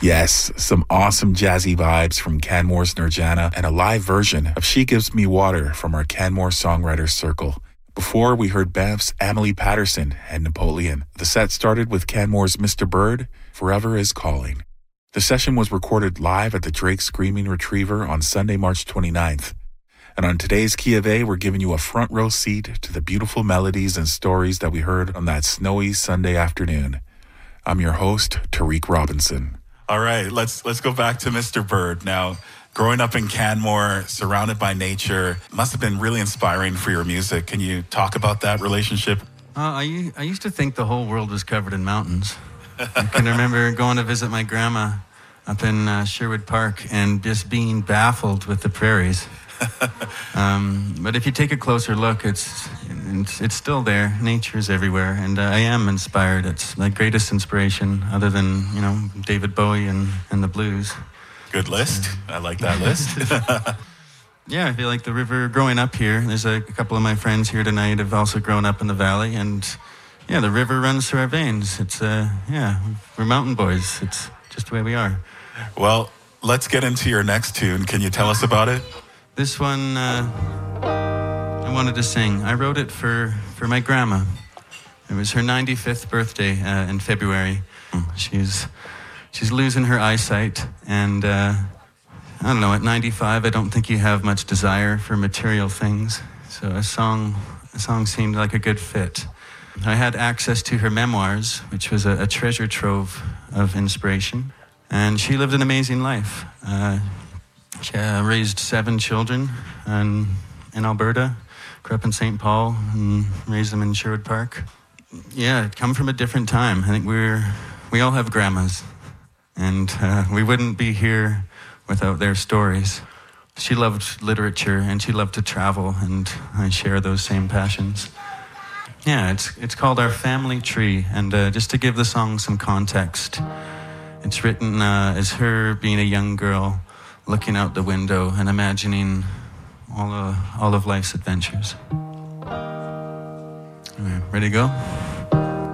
Yes, some awesome jazzy vibes from Canmore's Nurjana and a live version of She Gives Me Water from our Canmore Songwriters Circle. Before, we heard Bev's Emily Patterson and Napoleon. The set started with Canmore's Mr. Bird, Forever Is Calling. The session was recorded live at the Drake Screaming Retriever on Sunday, March 29th. And on today's Key of A, we're giving you a front row seat to the beautiful melodies and stories that we heard on that snowy Sunday afternoon. I'm your host, Tariq Robinson. All right, let's go back to Mr. Bird. Now, growing up in Canmore, surrounded by nature, must have been really inspiring for your music. Can you talk about that relationship? I used to think the whole world was covered in mountains. I can remember going to visit my grandma up in Sherwood Park and just being baffled with the prairies. But if you take a closer look, it's still there. Nature's everywhere, and I am inspired. It's my greatest inspiration, other than David Bowie and the blues. Good list. I like that list. Yeah, I feel like the river. Growing up here, there's a couple of my friends here tonight have also grown up in the valley, and yeah, the river runs through our veins. It's we're mountain boys. It's just the way we are. Well, let's get into your next tune. Can you tell us about it? This one, I wanted to sing. I wrote it for my grandma. It was her 95th birthday in February. She's losing her eyesight, and I don't know, at 95, I don't think you have much desire for material things. So a song seemed like a good fit. I had access to her memoirs, which was a treasure trove of inspiration. And she lived an amazing life. She raised 7 children in Alberta, grew up in St. Paul, and raised them in Sherwood Park. Yeah, come from a different time. I think we all have grandmas, and we wouldn't be here without their stories. She loved literature, and she loved to travel, and I share those same passions. Yeah, it's called Our Family Tree, and just to give the song some context, it's written as her being a young girl, looking out the window and imagining all of life's adventures. All right, ready to go?